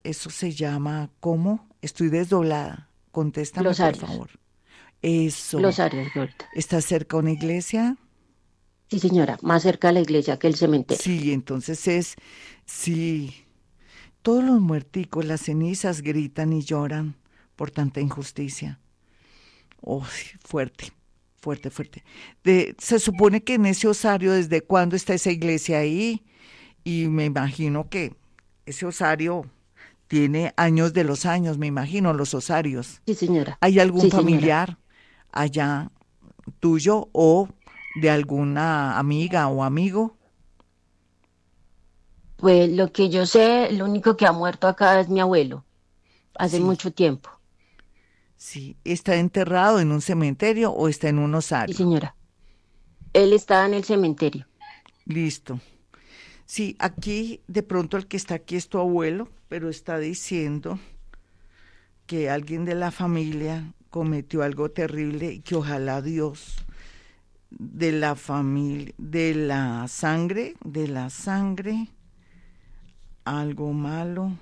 Eso se llama, ¿cómo? Estoy desdoblada. Contéstame, por Glosarios. favor. Eso. Glosarios, Glorita. ¿Está cerca una iglesia? Sí, señora, más cerca de la iglesia que el cementerio. Sí, entonces sí, todos los muerticos, las cenizas gritan y lloran por tanta injusticia. Oh, sí, fuerte, fuerte, fuerte. Se supone que en ese osario, ¿desde cuándo está esa iglesia ahí? Y me imagino que ese osario tiene años de los años, me imagino, los osarios. Sí, señora. ¿Hay algún Sí, señora. familiar allá tuyo o de alguna amiga o amigo? Pues lo que yo sé, lo único que ha muerto acá es mi abuelo, hace Sí, mucho tiempo. sí. ¿Está enterrado en un cementerio o está en un Sí, osario? señora. Él estaba en el cementerio. Listo. Sí, aquí de pronto el que está aquí es tu abuelo, pero está diciendo que alguien de la familia cometió algo terrible y que ojalá Dios de la familia, de la sangre, algo malo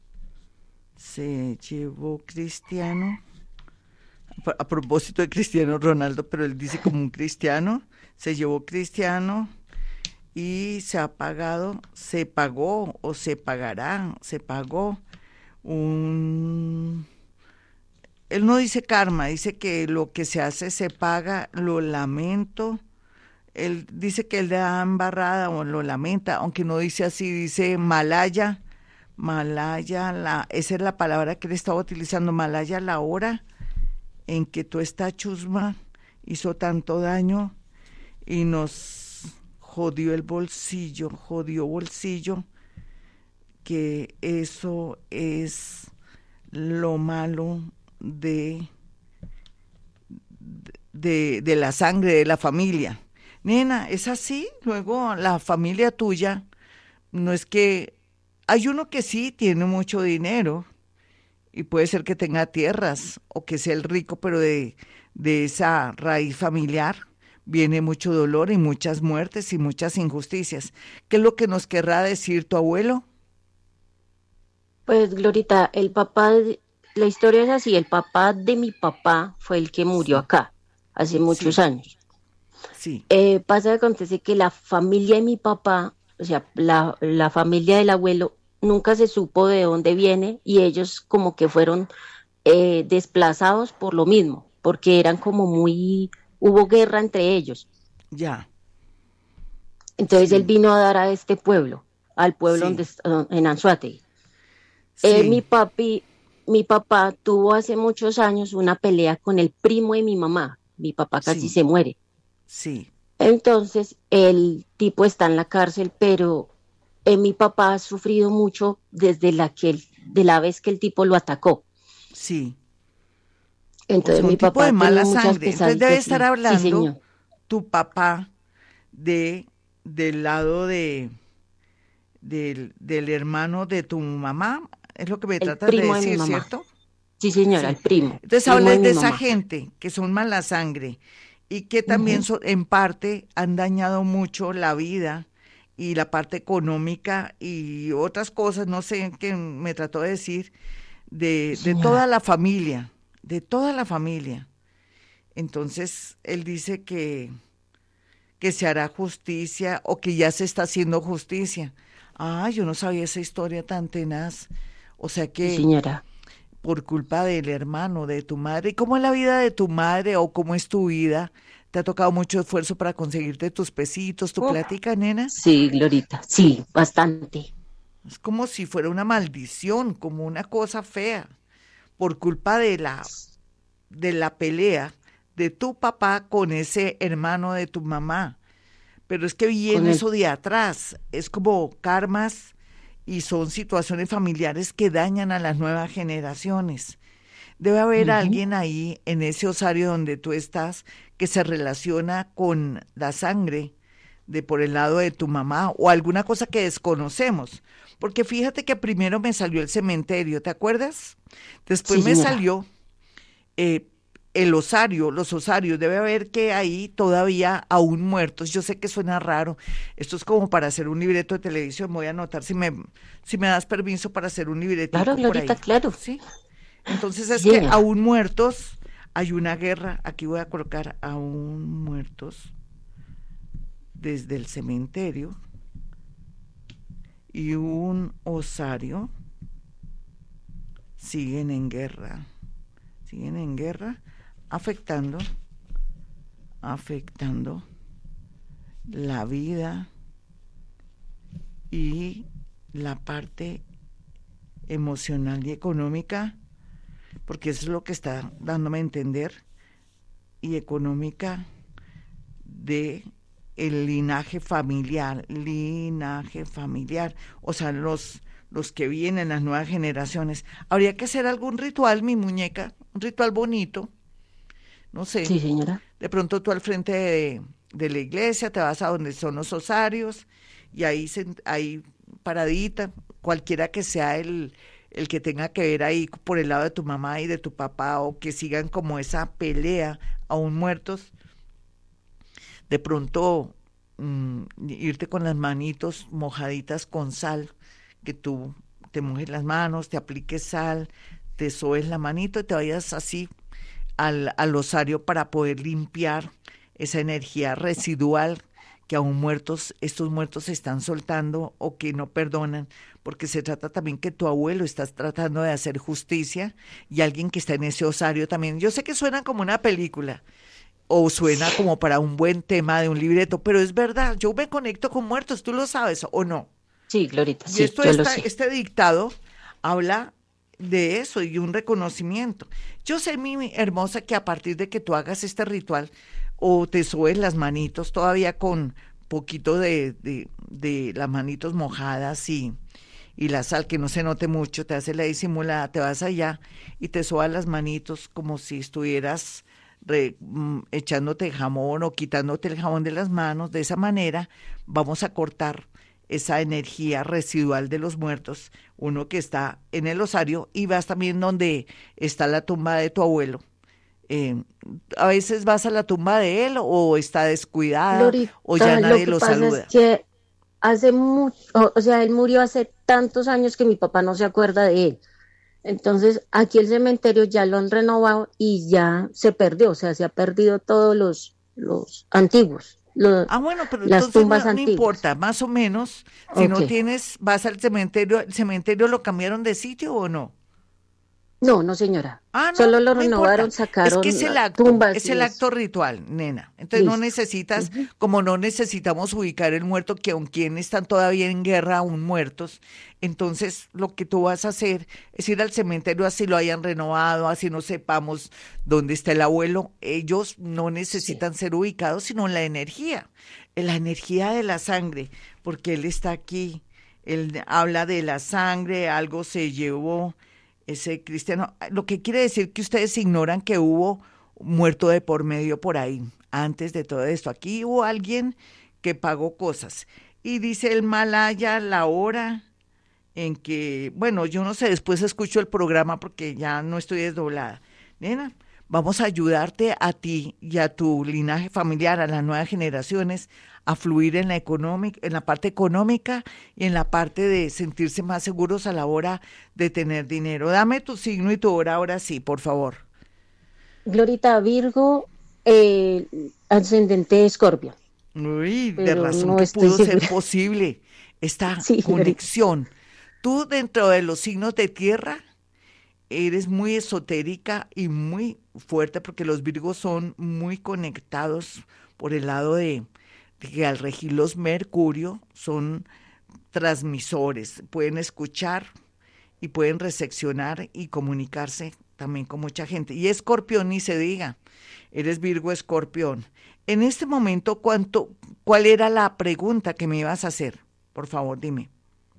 se llevó Cristiano. A propósito de Cristiano Ronaldo, pero él dice como un cristiano, se llevó Cristiano y se ha pagado, se pagó o se pagará, se pagó un... Él no dice karma, dice que lo que se hace se paga, lo lamento. Él dice que él le da embarrada o lo lamenta, aunque no dice así, dice Malaya, Malaya, esa es la palabra que él estaba utilizando, Malaya, la hora en que tú esta chusma hizo tanto daño y nos jodió el bolsillo, jodió bolsillo, que eso es lo malo de, de la sangre de la familia. Nena, es así, luego la familia tuya, no es que hay uno que sí tiene mucho dinero y puede ser que tenga tierras o que sea el rico, pero de esa raíz familiar viene mucho dolor y muchas muertes y muchas injusticias. ¿Qué es lo que nos querrá decir tu abuelo? Pues, Glorita, la historia es así, el papá de mi papá fue el que murió Sí, acá hace muchos sí, años. sí, Pasa que acontece que la familia de mi papá, o sea, la familia del abuelo, nunca se supo de dónde viene y ellos como que fueron desplazados por lo mismo, porque eran como muy, hubo guerra entre ellos. ya, Entonces él sí, vino a dar a este pueblo, al pueblo sí, en Anzoátegui. sí, Mi mi papá tuvo hace muchos años una pelea con el primo de mi mamá. Mi papá casi sí, se muere. sí, Entonces, el tipo está en la cárcel, pero mi papá ha sufrido mucho desde de la vez que el tipo lo atacó. sí. O Entonces, sea, un mi tipo papá de ha tenido mala muchas sangre. Entonces debe pesadillas estar y sí, hablando señor, tu papá del lado del hermano de tu mamá, es lo que me el tratas de primo de mi decir, mamá. ¿cierto? Sí, señora, el Sí. Entonces primo de hables de mi esa mamá. gente que son mala sangre y que también Ujú. en parte han dañado mucho la vida y la parte económica y otras cosas, no sé qué me trató de decir, Sí, de toda señora. la familia, de toda la familia. Entonces él dice que se hará justicia o que ya se está haciendo justicia. Ah, yo no sabía esa historia tan tenaz. O sea Sí, que señora. por culpa del hermano, de tu madre. ¿Y cómo es la vida de tu madre o cómo es tu vida? ¿Te ha tocado mucho esfuerzo para conseguirte tus pesitos, tu Uf, plática, nena? sí, Glorita, sí, bastante. Es como si fuera una maldición, como una cosa fea, por culpa de la pelea de tu papá con ese hermano de tu mamá. Pero es que Con viene el, eso de atrás, es como karmas y son situaciones familiares que dañan a las nuevas generaciones. Debe haber Ujú. alguien ahí en ese osario donde tú estás que se relaciona con la sangre de por el lado de tu mamá o alguna cosa que desconocemos. Porque fíjate que primero me salió el cementerio, ¿te acuerdas? Después Sí, me señora. salió eh, el osario, los osarios, debe haber que ahí todavía aún muertos. Yo sé que suena raro, esto es como para hacer un libreto de televisión, voy a anotar si me das permiso para hacer un Claro, libretico por Glorita, ahí, claro. ¿sí? Entonces Sí, es que señora. aún muertos hay una guerra, aquí voy a colocar aún muertos desde el cementerio y un osario siguen en guerra, siguen en guerra, afectando, afectando la vida y la parte emocional y económica, porque eso es lo que está dándome a entender, y económica de el linaje familiar, o sea, los que vienen, las nuevas generaciones. Habría que hacer algún ritual, mi muñeca, un ritual bonito, no sé, Sí, señora. de pronto tú al frente de la iglesia, te vas a donde son los osarios, y ahí paradita, cualquiera que sea el que tenga que ver ahí por el lado de tu mamá y de tu papá, o que sigan como esa pelea aún muertos, de pronto irte con las manitos mojaditas con sal, que tú te mojes las manos, te apliques sal, te soes la manito y te vayas así al osario para poder limpiar esa energía residual que aún muertos, estos muertos están soltando o que no perdonan, porque se trata también que tu abuelo estás tratando de hacer justicia y alguien que está en ese osario también. Yo sé que suena como una película, o suena como para un buen tema de un libreto, pero es verdad, yo me conecto con muertos, tú lo sabes o no. Sí, Glorita, Y sí, esto yo lo está, sé. este dictado habla de eso y un reconocimiento. Yo sé, mi hermosa, que a partir de que tú hagas este ritual o te sobes las manitos todavía con poquito de las manitos mojadas y la sal, que no se note mucho, te hace la disimulada, te vas allá y te sobas las manitos como si estuvieras echándote jamón o quitándote el jabón de las manos. De esa manera vamos a cortar esa energía residual de los muertos, uno que está en el osario, y vas también donde está la tumba de tu abuelo. Eh, a veces vas a la tumba de él o está descuidada o ya Glorita, lo nadie que lo pasa es saluda. que hace mucho, o sea, él murió hace tantos años que mi papá no se acuerda de él. Entonces, aquí el cementerio ya lo han renovado y ya se perdió, o sea, se ha perdido todos los antiguos, Ah, bueno, pero las entonces tumbas no antiguas. importa, más o menos, si Ok. no tienes, vas al cementerio, ¿el cementerio lo cambiaron de sitio o no? No, no, señora. Ah, no, Solo lo no importa. renovaron, Es que sacaron tumbas es y el eso. acto ritual, nena. Entonces no Listo. necesitas, Ujú. como no necesitamos ubicar el muerto, que aun quien están todavía en guerra, aún muertos, entonces lo que tú vas a hacer es ir al cementerio, así lo hayan renovado, así no sepamos dónde está el abuelo. Ellos no Sí. necesitan ser ubicados, sino la energía de la sangre, porque él está aquí. Él habla de la sangre, algo se llevó ese cristiano, lo que quiere decir que ustedes ignoran que hubo muerto de por medio por ahí, antes de todo esto. Aquí hubo alguien que pagó cosas. Y dice el Malaya la hora en que, bueno, yo no sé, después escucho el programa porque ya no estoy desdoblada. Nena, vamos a ayudarte a ti y a tu linaje familiar, a las nuevas generaciones, a fluir en en la parte económica y en la parte de sentirse más seguros a la hora de tener dinero. Dame tu signo y tu hora ahora sí, por favor. Glorita Virgo, ascendente Escorpio, Uy, de pero razón no que estoy pudo ser segura. posible esta Sí, Glorita. conexión. Tú dentro de los signos de tierra eres muy esotérica y muy fuerte porque los Virgos son muy conectados por el lado de que al regirlos Mercurio son transmisores, pueden escuchar y pueden recepcionar y comunicarse también con mucha gente. Y Escorpión, ni se diga, eres Virgo Escorpión. En este momento, ¿cuál era la pregunta que me ibas a hacer? Por favor, dime.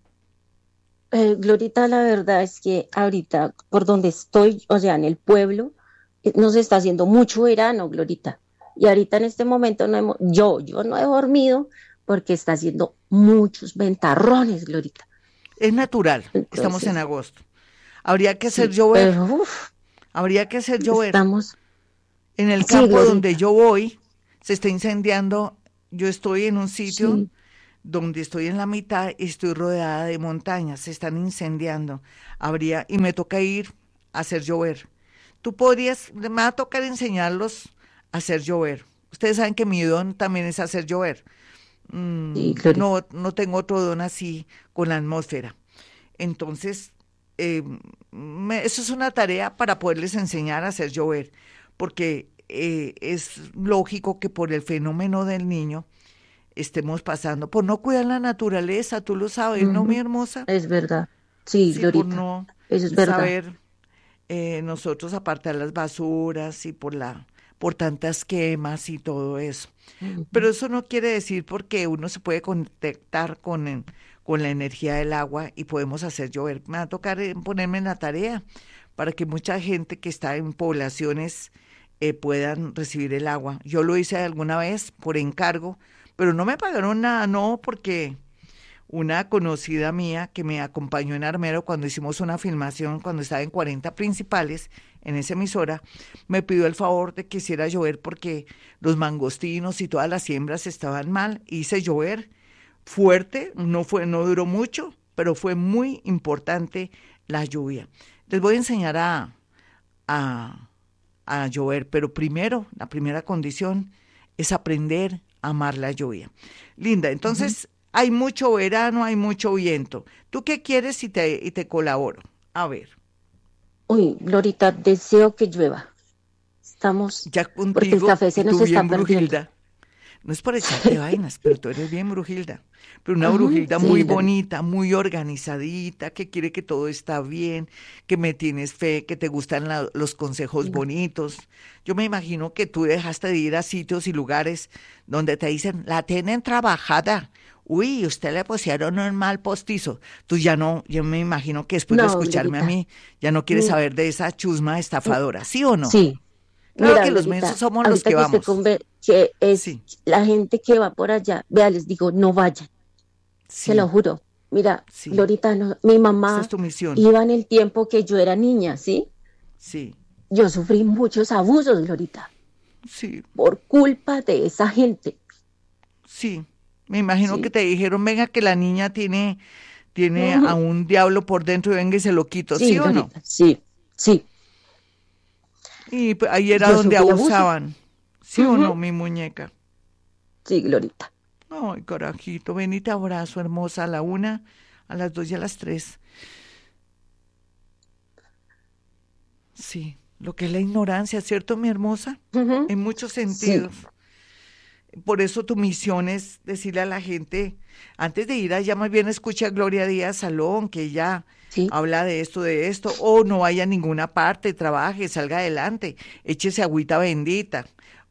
Glorita, la verdad es que ahorita, por donde estoy, o sea, en el pueblo, nos está haciendo mucho verano, Glorita. Y ahorita en este momento yo no he dormido porque está haciendo muchos ventarrones, Glorita. Es natural, estamos en Entonces, agosto. Habría que hacer sí, llover, pero uf, habría que hacer llover. estamos. En el Sí, campo donde Glorita. yo voy, se está incendiando. Yo estoy en un sitio Sí, donde estoy en la mitad y estoy rodeada de montañas. Se están incendiando. Y me toca ir a hacer llover. Me va a tocar enseñarlos a hacer llover. Ustedes saben que mi don también es hacer llover. sí, Glorita. No tengo otro don así con la atmósfera. Entonces, eh, eso es una tarea para poderles enseñar a hacer llover, porque es lógico que por el fenómeno del niño estemos pasando, por no cuidar la naturaleza, tú lo sabes, ¿no, mi Ujú, hermosa? es verdad. Sí, Sí, por Glorita. no Eso es verdad. saber nosotros apartar las basuras y por tantas quemas y todo eso. Pero Ujú. eso no quiere decir porque uno se puede conectar con la energía del agua y podemos hacer llover. Me va a tocar ponerme en la tarea para que mucha gente que está en poblaciones puedan recibir el agua. Yo lo hice alguna vez por encargo, pero no me pagaron nada, no, porque una conocida mía que me acompañó en Armero cuando hicimos una filmación, cuando estaba en 40 principales en esa emisora, me pidió el favor de que hiciera llover porque los mangostinos y todas las siembras estaban mal. Hice llover fuerte, no duró mucho, pero fue muy importante la lluvia. Les voy a enseñar a, a llover, pero primero, la primera condición es aprender a amar la lluvia. Linda, Ujú. entonces hay mucho verano, hay mucho viento. ¿Tú qué quieres y te colaboro? A ver, Uy, Glorita, deseo que llueva. Estamos, ya porque el contigo café y se nos tú está bien perdiendo. Brujilda. No es por echarte vainas, pero tú eres bien Brujilda. Pero una Ujú, Brujilda muy sí, Glorita. bonita, muy organizadita, que quiere que todo está bien, que me tienes fe, que te gustan los consejos bonitos. Yo me imagino que tú dejaste de ir a sitios y lugares donde te dicen, la tienen trabajada. Uy, usted le pusieron un mal postizo. Tú ya no, yo me imagino que después de No, escucharme a Glorita. mí, ya no quieres Mm, saber de esa chusma mm, estafadora, ¿sí o no? sí, Claro mira, que los mensos Glorita, somos los ahorita que que usted vamos. que es Sí, la gente que va por allá, vea, les digo, no vayan, se lo sí, juro. Mira, sí. Glorita, mi Esa es mamá tu misión. iba en el tiempo que yo era niña, ¿sí? Sí, Yo sufrí muchos abusos, Glorita, sí, por culpa de esa gente, sí. Me imagino que ¿sí? te dijeron, venga, que la niña tiene a Ujú. un diablo por dentro y venga y se lo quito, Sí, ¿sí o no? Glorita, sí, sí. Y pues, ahí era Yo donde sufrí abuso. abusaban, ¿sí o no, Ujú. mi muñeca? Sí, Glorita. Ay, carajito, ven y te abrazo, hermosa, a la una, a las dos y a las tres. Sí, lo que es la ignorancia, ¿cierto, mi hermosa? Ujú. En muchos Sí, sentidos. Por eso tu misión es decirle a la gente, antes de ir allá, más bien escuche a Gloria Díaz Salón, que ella sí, habla de esto, o no vaya a ninguna parte, trabaje, salga adelante, échese agüita bendita,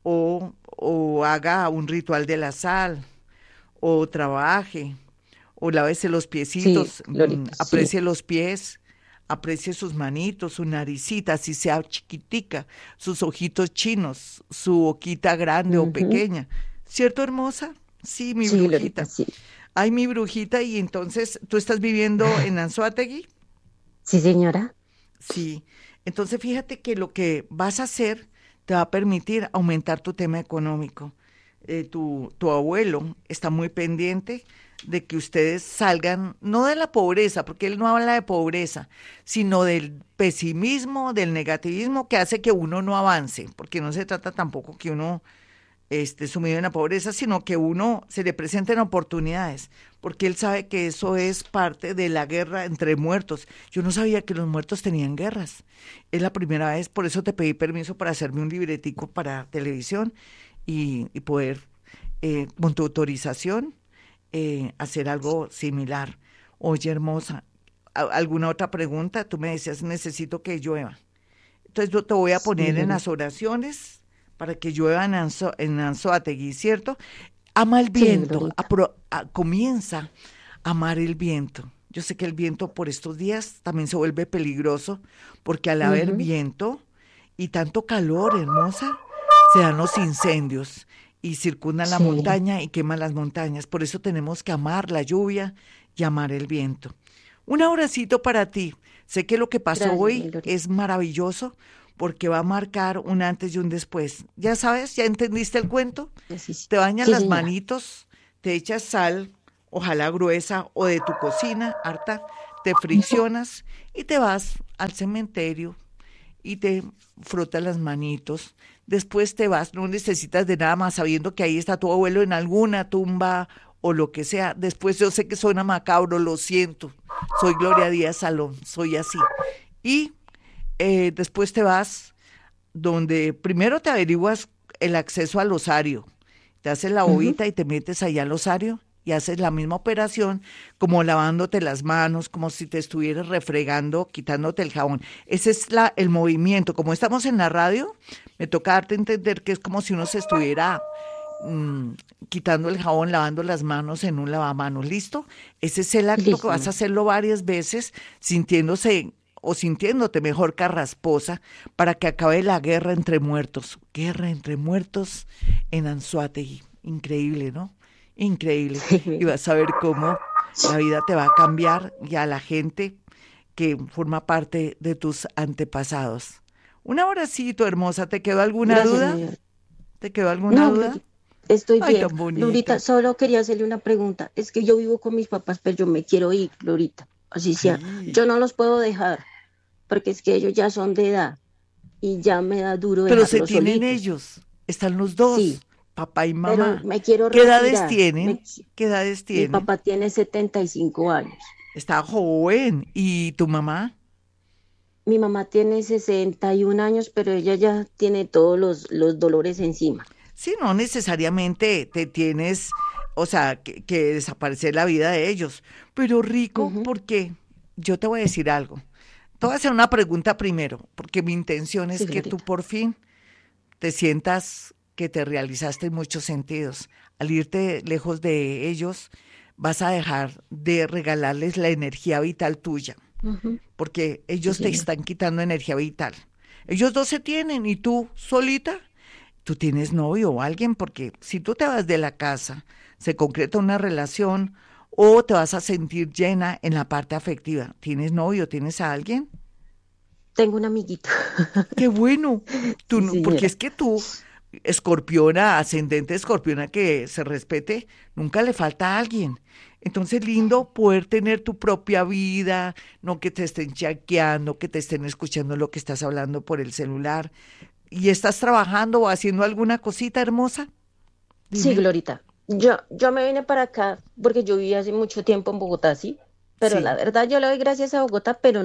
o haga un ritual de la sal, o trabaje, o lávese los sí, piecitos, Glorita, sí. aprecie los pies, aprecie sus manitos, su naricita, si sea chiquitica, sus ojitos chinos, su boquita grande o Ujú. pequeña. ¿Cierto, hermosa? Sí, mi Sí, Glorita, brujita. sí. Ay, mi brujita, y entonces, ¿tú estás viviendo en Anzoátegui? Sí, señora. Sí. Entonces, fíjate que lo que vas a hacer te va a permitir aumentar tu tema económico. Tu abuelo está muy pendiente de que ustedes salgan, no de la pobreza, porque él no habla de pobreza, sino del pesimismo, del negativismo que hace que uno no avance, porque no se trata tampoco que uno sumido en la pobreza, sino que uno se le presenten oportunidades, porque él sabe que eso es parte de la guerra entre muertos. Yo no sabía que los muertos tenían guerras. Es la primera vez, por eso te pedí permiso para hacerme un libretico para televisión y poder, con tu autorización, hacer algo similar. Oye, hermosa, ¿alguna otra pregunta? Tú me decías, necesito que llueva. Entonces yo te voy a Sí, poner en las Glorita. oraciones para que llueva en Anzoátegui, ¿cierto? Ama el Sí, viento, Glorita. comienza a amar el viento. Yo sé que el viento por estos días también se vuelve peligroso, porque al haber Ujú. viento y tanto calor, hermosa, se dan los incendios y circundan la Sí, montaña y queman las montañas. Por eso tenemos que amar la lluvia y amar el viento. Un abracito para ti. Sé que lo que pasó gracias, mi hoy Glorita. es maravilloso porque va a marcar un antes y un después. Ya sabes, ya entendiste el cuento. Sí, sí. Te bañas Sí, las señora. manitos, te echas sal, ojalá gruesa o de tu cocina, harta, te friccionas y te vas al cementerio y te frotas las manitos. Después te vas, no necesitas de nada más, sabiendo que ahí está tu abuelo en alguna tumba o lo que sea. Después yo sé que suena macabro, lo siento. Soy Gloria Díaz Salón, soy así. Y después te vas donde primero te averiguas el acceso al osario, te haces la Ujú. bobita y te metes allá al osario y haces la misma operación como lavándote las manos, como si te estuvieras refregando, quitándote el jabón. Ese es el movimiento. Como estamos en la radio, me toca darte a entender que es como si uno se estuviera mm, quitando el jabón, lavando las manos en un lavamanos. ¿Listo? Ese es el acto que Listo, vas a mami. hacerlo varias veces, sintiéndose o sintiéndote mejor carrasposa, para que acabe la guerra entre muertos. Guerra entre muertos en Anzoátegui. Increíble, ¿no? Increíble. Y vas a ver cómo la vida te va a cambiar y a la gente que forma parte de tus antepasados. Un abracito, hermosa. ¿Te quedó alguna Gracias, duda? señora. ¿Te quedó alguna No, duda? Glorita, estoy Ay, bien. tan Glorita, bonita. solo quería hacerle una pregunta. Es que yo vivo con mis papás, pero yo me quiero ir, Glorita. Así sea. Ay, Yo no los puedo dejar, porque es que ellos ya son de edad y ya me da duro pero se dejarlos tienen solitos. ellos. Están los Sí, dos, papá y pero mamá. me quiero ¿Qué edades retirar. tienen? ¿Qué edades Mi tienen? papá tiene 75 años. Está joven. ¿Y tu mamá? Mi mamá tiene 61 años, pero ella ya tiene todos los dolores encima. Sí, no necesariamente te tienes, o sea, que desaparecer la vida de ellos, pero rico Ujú. porque yo te voy a decir algo. Te voy a hacer una pregunta primero, porque mi intención Sí, es que tú Glorita. por fin te sientas que te realizaste en muchos sentidos. Al irte lejos de ellos, vas a dejar de regalarles la energía vital tuya, Ujú. porque Sí, ellos te señora. están quitando energía vital. Ellos dos se tienen y tú solita, tú tienes novio o alguien, porque si tú te vas de la casa, se concreta una relación o te vas a sentir llena en la parte afectiva. ¿Tienes novio? ¿Tienes a alguien? Tengo un amiguito. Qué bueno. Tú Sí, no, porque señora. es que tú, escorpiona, ascendente escorpiona que se respete, nunca le falta a alguien. Entonces, lindo poder tener tu propia vida, no que te estén chaqueando, que te estén escuchando lo que estás hablando por el celular. ¿Y estás trabajando o haciendo alguna cosita hermosa? Sí, Dime. Glorita. Yo me vine para acá porque yo viví hace mucho tiempo en Bogotá, sí. Pero la Sí, verdad yo le doy gracias a Bogotá, pero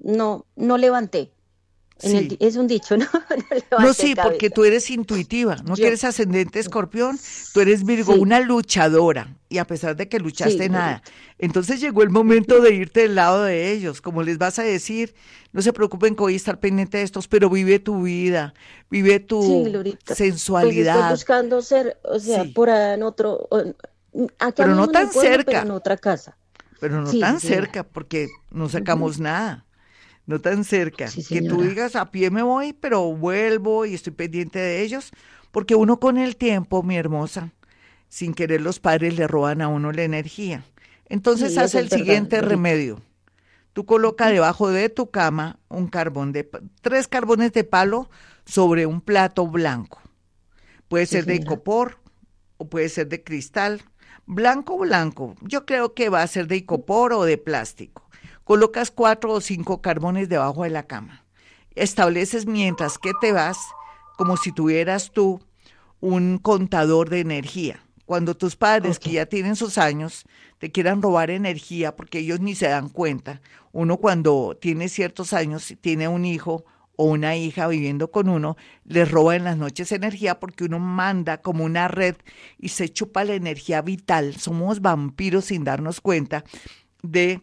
no levanté. sí. Es un dicho, ¿no? No No, levanté sí, porque cabeza. tú eres intuitiva, no que Yo, eres ascendente escorpión, tú eres Virgo, sí, una luchadora, y a pesar de que sí, luchaste nada. Glorita. Entonces llegó el momento de irte del lado de ellos, como les vas a decir, no se preocupen que voy a estar pendiente de estos, pero vive tu vida, vive Sí, tu Glorita. Pues estoy sensualidad, buscando ser, o sea, sí, por allá en otro, acá pero no mismo en el tan pueblo, pero en cerca, otra casa. pero no Sí, sí, tan señora. cerca, porque no Ujú. sacamos nada. No tan cerca, Sí, que tú señora. digas a pie me voy, pero vuelvo y estoy pendiente de ellos, porque uno con el tiempo, mi hermosa, sin querer los padres le roban a uno la energía. Entonces Sí, haz eso es el verdad, siguiente Glorita. remedio. Tú coloca Ujú. debajo de tu cama un tres carbones de palo sobre un plato blanco. Puede Sí, ser de señora. icopor o puede ser de cristal. Blanco, blanco. Yo creo que va a ser de icopor o de plástico. Colocas 4 o 5 carbones debajo de la cama. Estableces mientras que te vas como si tuvieras tú un contador de energía. Cuando tus padres, Ok. que ya tienen sus años, te quieran robar energía porque ellos ni se dan cuenta, uno cuando tiene ciertos años, tiene un hijo o una hija viviendo con uno, les roba en las noches energía porque uno manda como una red y se chupa la energía vital. Somos vampiros sin darnos cuenta de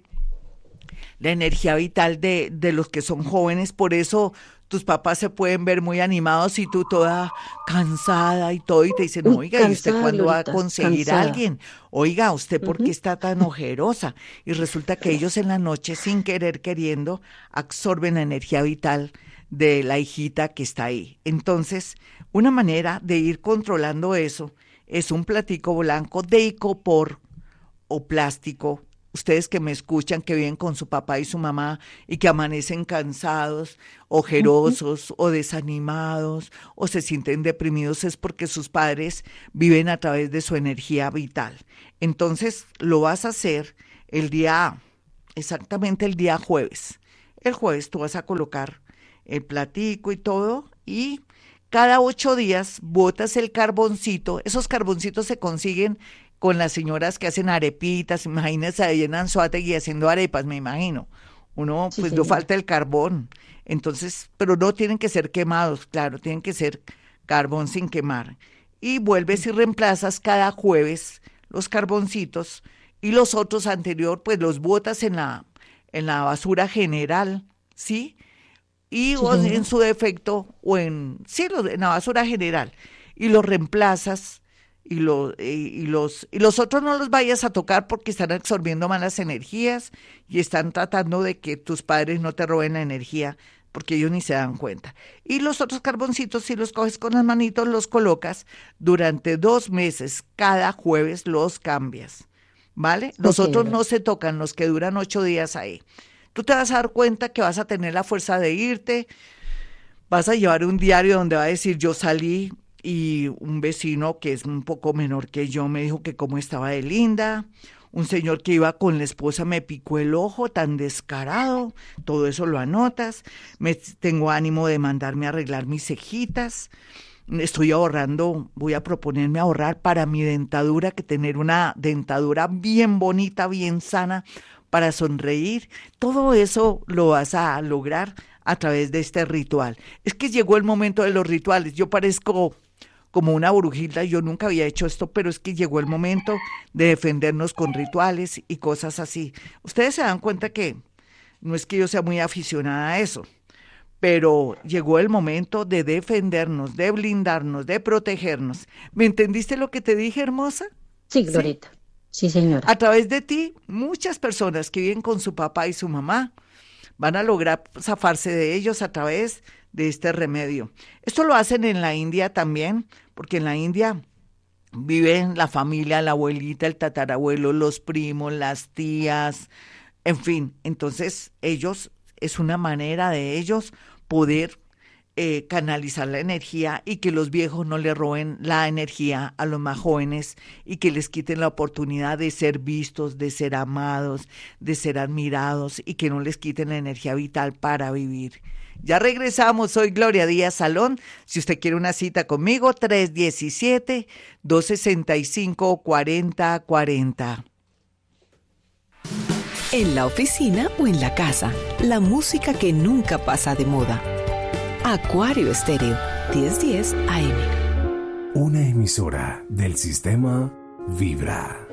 la energía vital de los que son jóvenes. Por eso tus papás se pueden ver muy animados y tú toda cansada y todo, y te dicen, Uy, oiga, ¿y usted cansada, cuándo va a Glorita, conseguir a cansada. alguien? Oiga, ¿usted por qué Ujú. está tan ojerosa? Y resulta que ellos en la noche, sin querer, queriendo, absorben la energía vital de la hijita que está ahí. Entonces, una manera de ir controlando eso es un platico blanco de icopor o plástico ustedes que me escuchan, que viven con su papá y su mamá y que amanecen cansados, ojerosos o desanimados o se sienten deprimidos, es porque sus padres viven a través de su energía vital. Entonces lo vas a hacer exactamente el día jueves. El jueves tú vas a colocar el platico y todo y cada 8 días botas el carboncito. Esos carboncitos se consiguen con las señoras que hacen arepitas, imagínense ahí en Anzoátegui haciendo arepas, me imagino. Uno, Sí, pues no señor. falta el carbón. Entonces, pero no tienen que ser quemados, claro, tienen que ser carbón sin quemar. Y vuelves y reemplazas cada jueves los carboncitos y los otros anterior, pues los botas en la basura general, ¿sí? Y Sí, o en señor. su defecto, sí, en la basura general, y los reemplazas y los otros no los vayas a tocar porque están absorbiendo malas energías y están tratando de que tus padres no te roben la energía porque ellos ni se dan cuenta. Y los otros carboncitos, si los coges con las manitos, los colocas durante 2 meses, cada jueves los cambias, ¿vale? Los Ok, otros no Gloria. se tocan, los que duran 8 días ahí. Tú te vas a dar cuenta que vas a tener la fuerza de irte, vas a llevar un diario donde va a decir yo salí y un vecino que es un poco menor que yo me dijo que cómo estaba de linda, un señor que iba con la esposa me picó el ojo tan descarado, todo eso lo anotas, tengo ánimo de mandarme a arreglar mis cejitas, estoy ahorrando, voy a proponerme ahorrar para mi dentadura, que tener una dentadura bien bonita, bien sana, para sonreír. Todo eso lo vas a lograr a través de este ritual. Es que llegó el momento de los rituales. Yo parezco como una brujita, yo nunca había hecho esto, pero es que llegó el momento de defendernos con rituales y cosas así. Ustedes se dan cuenta que no es que yo sea muy aficionada a eso, pero llegó el momento de defendernos, de blindarnos, de protegernos. ¿Me entendiste lo que te dije, hermosa? Sí, ¿Sí? Glorita. Sí, señora. A través de ti, muchas personas que viven con su papá y su mamá van a lograr zafarse de ellos a través de este remedio. Esto lo hacen en la India también, porque en la India viven la familia, la abuelita, el tatarabuelo, los primos, las tías, en fin. Entonces, ellos, es una manera de ellos poder canalizar la energía y que los viejos no le roben la energía a los más jóvenes y que les quiten la oportunidad de ser vistos, de ser amados, de ser admirados y que no les quiten la energía vital para vivir. Ya regresamos, soy Gloria Díaz Salón. Si usted quiere una cita conmigo, 317-265-4040. En la oficina o en la casa, la música que nunca pasa de moda. Acuario Estéreo, 1010 AM. Una emisora del sistema Vibra.